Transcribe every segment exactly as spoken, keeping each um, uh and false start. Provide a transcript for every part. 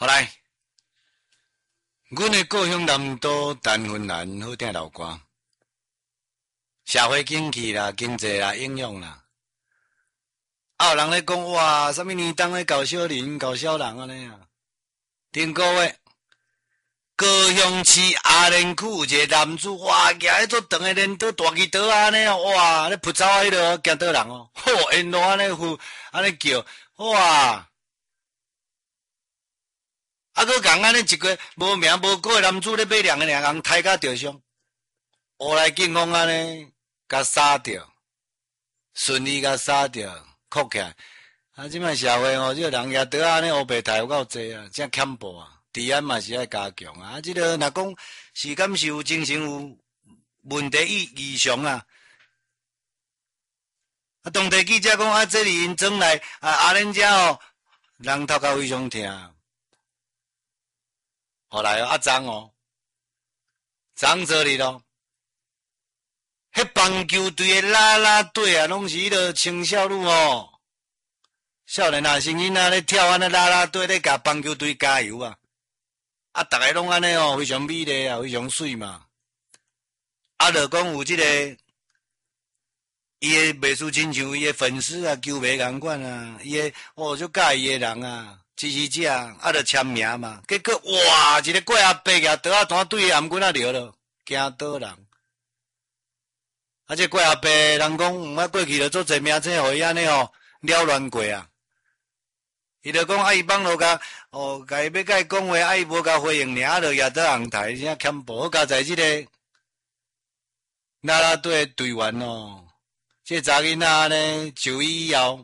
好来，阮的故乡南都丹芬兰好听老歌，社会景气啦、经济啦、应用啦，啊有人咧讲哇，啥物年冬咧搞小人、搞小人安尼啊？顶个月，高雄市阿莲区有一个男子，哇，举迄做长的镰刀、大锯刀安尼哦，哇，咧扑走啊迄落惊倒人哦，吼，沿路安尼呼，安尼叫，哇！啊，佮共安尼一个无名无过的男子咧买粮的俩人抬甲着伤，后来警方安尼甲杀掉，顺利甲杀掉，扣起来。啊，即摆社会吼，即、这个人也得安尼黑白抬有够济啊，真恐怖啊！治安嘛是爱加强啊。啊，即、这个若讲是敢是有精神有问题异异常啊？啊，当地记者讲啊，这里因转来啊，阿莲遮哦，人头壳非常疼。后来哦，啊昨哦，昨做哩咯，迄棒球队的啦啦队啊，拢是迄个青少女哦，少年啊，声音啊咧跳安尼啦啦队咧，甲棒球队加油啊！啊，逐个拢安尼哦，非常美丽啊，非常水嘛。啊，就讲有即、這个，伊的袂输亲像伊的粉丝啊，球迷共款啊，伊的哦就介意的人啊。支持者啊，著签名嘛，结果哇，一个怪阿伯举刀啊，单对颔棍啊撩了，惊倒人。啊，这怪阿伯人讲，毋捌过去著做侪名册，互伊安尼哦了乱过啊。伊著讲啊，伊网络甲哦，甲伊要甲伊讲话，啊伊无甲回应尔，啊著举倒红台，真欠步。好加在即、這個啦啦队队员哦，即、這個、查囡仔安尼就医以後。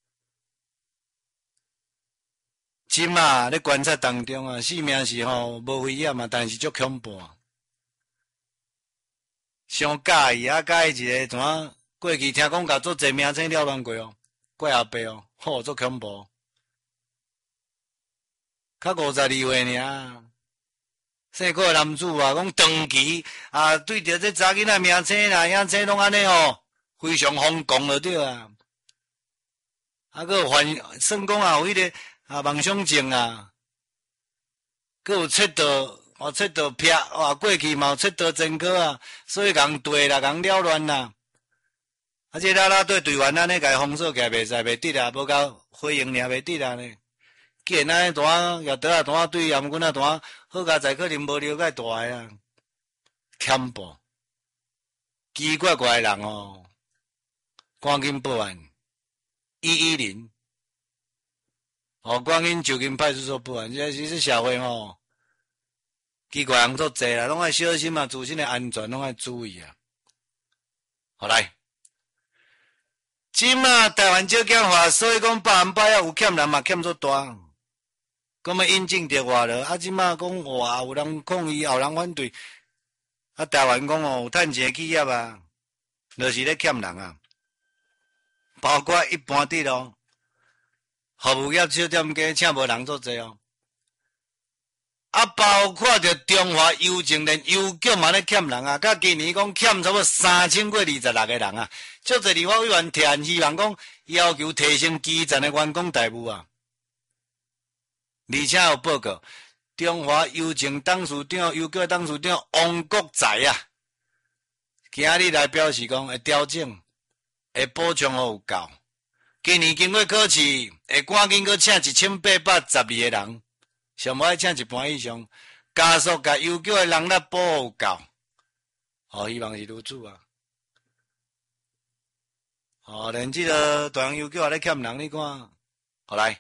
即嘛咧观察当中啊，性命是吼无危险啊，但是足恐怖啊。上介意啊，介意一个怎啊？过去听讲甲做侪名称了乱过哦，怪阿伯哦，吼足恐怖。较五十二岁尔，生个男子啊，讲长期啊对着这查囡仔名称啦、影称拢安尼哦，非常疯狂就对啊。啊，个犯算讲啊有迄、那个。啊，妄想症啊，佮有切到哦，切到撇哇，过去嘛有切到真科啊，所以共对啦，共了乱啦。啊，这啦啦队队员安尼甲伊封锁起来，袂使袂得啊，无甲回应尔袂得啊呢。既然安尼单也得啊，单对颔棍啊，单好佳在可能无了解大个啊，恐怖，奇奇怪怪的人哦，赶紧报案，一一零。哦，赶紧就近派出所报案，这其实社会吼，奇怪人足济啦，拢爱小心啊，自身的安全拢爱注意啊。好来，即马台湾少讲话，所以讲百分百有欠人嘛欠足大，咁么引进着外了，啊，即马讲哇有人抗议，有人反对，啊，台湾讲哦有趁钱企业啊，就是咧欠人啊，包括一般的咯。服务业小店家请无人做济哦，啊，包括着中华邮政连邮局嘛咧欠人啊，甲今年讲欠差不多三千过二十六个人啊，足侪立法委员提案希望讲要求提升基层的员工待遇啊，而且有报告，中华邮政董事长、邮局董事长王国才啊，今日来表示讲会调整，会补充互有够。今年经过考试，会赶紧搁请一千八百十二个人，上无爱请一半以上，加速甲邮局的人力保护够。哦，希望是如此啊。哦，连即个大洋邮局也咧欠人，你看，好来，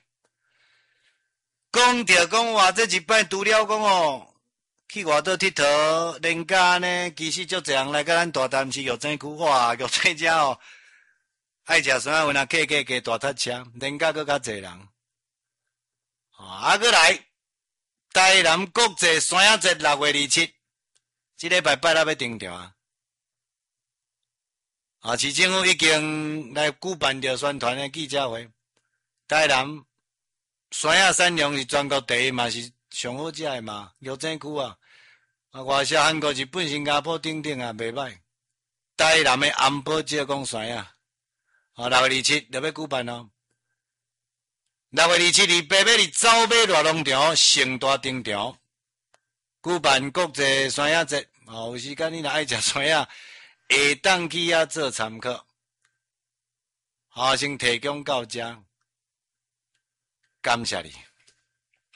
讲着讲话，这一摆除了讲哦，去外岛佚佗、连假呢，其实足侪人来甲咱大潭市玉井区，哇，玉井遮哦。爱食山啊，有那客客加大塞车，人家搁较侪人。哦，啊，搁来，台南国际山仔节六月二七，即礼拜拜六要定调啊。啊，市政府已经来举办着宣传的记者会。台南山仔产量是全国第一嘛，是上好食的嘛，玉井区啊。啊，外销韩国、日本、新加坡等等啊，袂歹。台南的安保只讲山仔。啊，六月二七就要举办咯。 六月二七日，北美的走马热农场盛大登场，举办国际山野节。哦，有时间你若爱食山野，下当去遐做参考。好，先提供到这，感谢你。